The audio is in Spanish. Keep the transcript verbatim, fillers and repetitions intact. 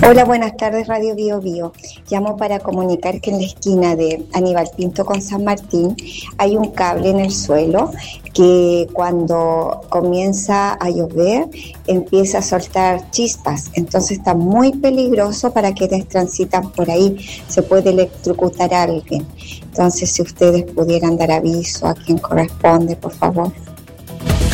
Hola, buenas tardes, Radio Bio Bio. Llamo para comunicar que en la esquina de Aníbal Pinto con San Martín hay un cable en el suelo que cuando comienza a llover empieza a soltar chispas. Entonces está muy peligroso para quienes transitan por ahí. Se puede electrocutar a alguien. Entonces, si ustedes pudieran dar aviso a quien corresponde, por favor.